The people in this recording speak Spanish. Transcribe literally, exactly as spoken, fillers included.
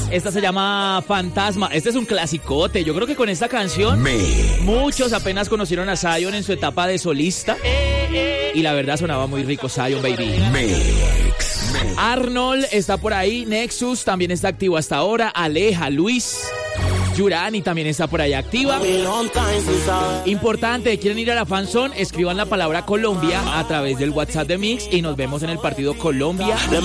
Esta se llama Fantasma. Este es un clasicote. Yo creo que con esta canción Mix. muchos apenas conocieron a Zion en su etapa de solista. Y la verdad sonaba muy rico Zion, baby. Mix. Arnold está por ahí. Nexus también está activo hasta ahora. Aleja, Luis. Yurani también está por ahí activa. Importante, ¿quieren ir a la fanzone? Escriban la palabra Colombia a través del WhatsApp de Mix y nos vemos en el partido Colombia